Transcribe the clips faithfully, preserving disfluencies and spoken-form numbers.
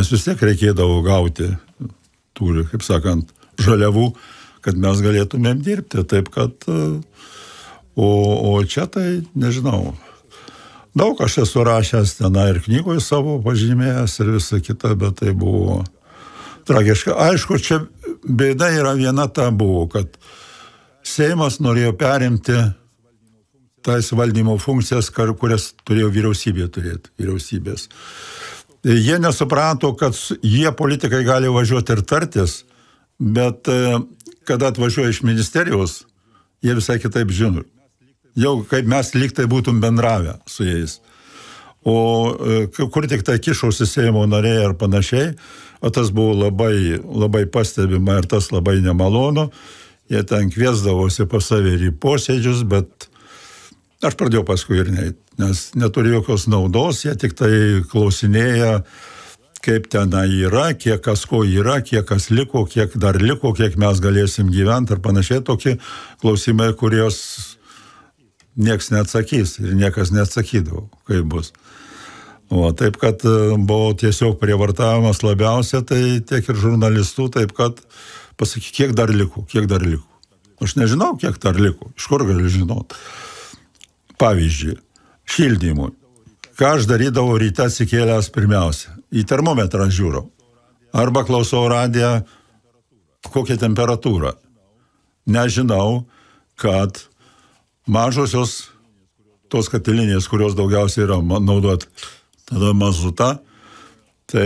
nes vis tiek reikėdavo gauti tų, kaip sakant, žaliavų, kad mes galėtumėm dirbti. Taip kad, o, o čia tai, nežinau, daug aš esu rašęs tenai ir knygoje savo pažymėjęs ir visą kitą, bet tai buvo tragiška. Aišku, čia bėda yra viena ta buvo, kad Seimas norėjo perimti tais valdymo funkcijas, kurias turėjo vyriausybė turėti, vyriausybės. Jie nesuprato, kad jie politikai gali važiuoti ir tartis, bet kada atvažiuoja iš ministerijos, jie visai kitaip žino. Jau kaip mes lyg tai būtum bendravę su jais. O kur tik tai kišausi Seimo nariai ar panašiai, o tas buvo labai, labai pastebima ir tas labai nemalonu. Jie ten kviesdavosi pas save ir į posėdžius, bet aš pradėjau paskui ir neit, nes neturi jokios naudos, jie tik tai klausinėja, kaip ten yra, kiek kas ko yra, kiek kas liko, kiek dar liko, kiek mes galėsim gyventi ir panašiai. Tokie klausimai, kurios nieks neatsakys ir niekas neatsakydavo, kaip bus. O taip, kad buvo tiesiog prievartavimas labiausia, tai tiek ir žurnalistų, taip kad pasakyk, kiek dar liko, kiek dar liko. Aš nežinau, kiek dar liko, iš kur galiu žinot. Pavyzdžiui, šildymui. Ką aš darydavau ryte atsikėlęs pirmiausia? Į termometrą žiūrau. Arba klausau radiją, kokią temperatūrą. Nežinau, kad mažosios tos katilinės, kurios daugiausiai yra naudot tada mazutą, tai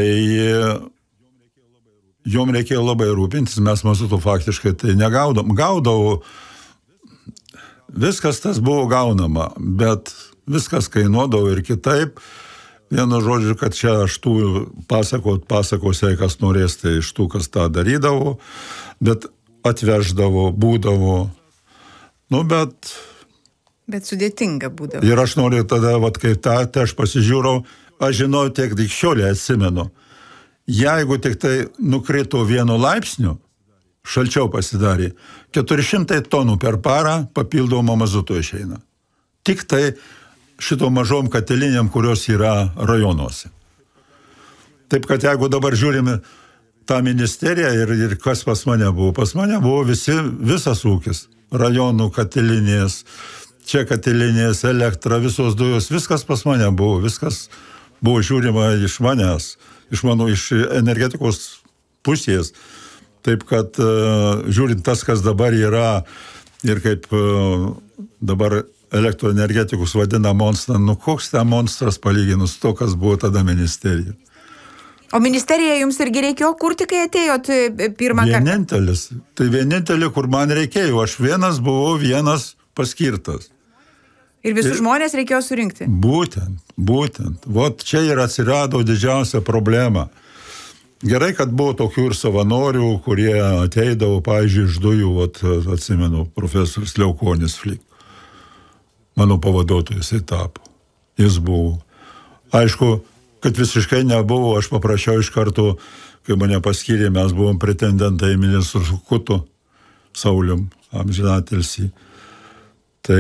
jom reikėjo labai rūpintis, mes mazutų faktiškai tai negaudom. Gaudavau, viskas tas buvo gaunama, bet viskas kainuodavo ir kitaip. Vienu žodžiu, kad čia aš tų pasakot, pasakosiai, kas norės, tai iš tų, kas tą darydavo, bet atveždavo, būdavo. Nu, bet... Bet sudėtinga būdavo. Ir aš noriu tada, vat, kai tą, tai aš pasižiūrau, aš žinau, tiek tik šiolė atsimenu. Jeigu tik tai nukrito vienu laipsniu, šalčiau pasidarė, keturi šimtai tonų per parą papildomo mazuto išeina. Tik tai šito mažom katilinėm, kurios yra rajonuose. Taip, kad jeigu dabar žiūrime tą ministeriją ir, ir kas pas mane buvo, pas mane buvo visi, visas ūkis, rajonų katilinės, čia katilinės, elektra, visos dujos, viskas pas mane buvo, viskas buvo žiūrima iš manęs, iš mano, iš energetikos pusės. Taip, kad uh, žiūrint tas, kas dabar yra ir kaip uh, dabar elektroenergetikus vadina monstrą, nu koks ten monstras palyginus to, kas buvo tada ministerija. O ministeriją jums irgi reikėjo kurti, kai atėjot pirmą kartą? Vienintelis. Tai vienintelį, kur man reikėjo. Aš vienas buvau, vienas paskirtas. Ir visus ir žmonės reikėjo surinkti? Būtent, būtent. Vot čia ir atsirado didžiausia problema. Gerai, kad buvo tokių ir savanorių, kurie ateidavo, pavyzdžiui, iš dujų, vat, atsimenu, profesorius Liaukonis Flik. Mano pavaduotojas jis tapo. Jis buvo. Aišku, kad visiškai nebuvo, aš paprašiau iš karto, kai mane paskyrė, mes buvom pretendentai į ministrų Kutu, Saulium, amžinatilsį. Tai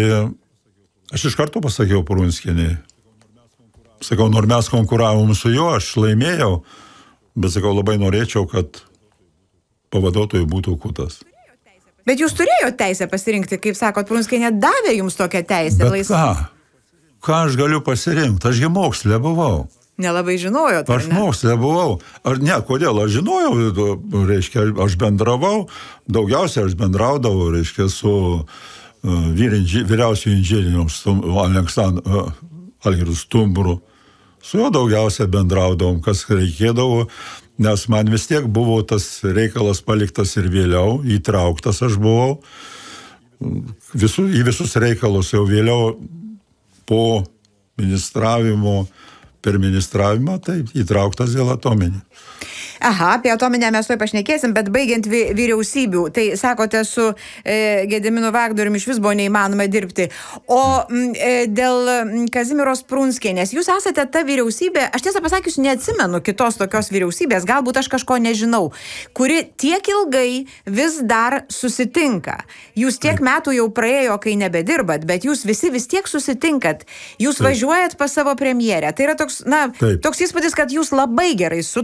aš iš karto pasakiau Prunskienei. Sakau, nors mes konkuravom su juo, aš laimėjau, bet sakau, labai norėčiau, kad pavaduotojai būtų Kutas. Bet jūs turėjote teisę pasirinkti, kaip sakot, Prunskienė davė jums tokią teisę. Bet laisvą. ką? Ką aš galiu pasirinkti? Ašgi mokslė buvau. Nelabai žinojot, ar Aš ne? mokslė buvau. Ar ne, kodėl? Aš žinojau, reiškia, aš bendravau, daugiausiai aš bendraudavau, reiškia, su uh, vyriausiu inžinierium Aleksandru uh, Algirdu Stumbru. Su juo daugiausiai bendraudavom, kas reikėdavo, nes man vis tiek buvo tas reikalas paliktas ir vėliau, įtrauktas aš buvau. Visu, į visus reikalus jau vėliau po ministravimo, per ministravimą, tai įtrauktas dėl atominį. Aha, apie atominę mes tuoj pašnekėsim, bet baigiant vy, vyriausybių, tai sakote, su e, Gediminu Vagnoriumi iš vis buvo neįmanoma dirbti. O m, e, dėl Kazimieros Prunskienės, jūs esate ta vyriausybė, aš tiesą pasakius neatsimenu kitos tokios vyriausybės, galbūt aš kažko nežinau, kuri tiek ilgai vis dar susitinka. Jūs tiek metų jau praėjo, kai nebedirbat, bet jūs visi vis tiek susitinkat. Jūs Taip. Važiuojat pas savo premjerę. Tai yra toks, na, Taip. toks įspūdis, kad jūs labai gerai su